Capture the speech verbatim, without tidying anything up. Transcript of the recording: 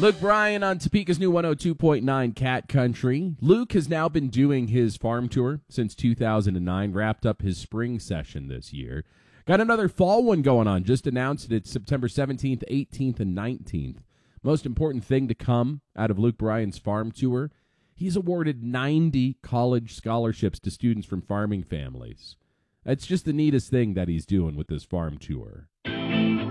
Luke Bryan on Topeka's new one oh two point nine Cat Country. Luke has now been doing his farm tour since two thousand nine, wrapped up his spring session this year. Got another fall one going on, just announced it. It's September seventeenth, eighteenth, and nineteenth. Most important thing to come out of Luke Bryan's farm tour, he's awarded ninety college scholarships to students from farming families. That's just the neatest thing that he's doing with this farm tour.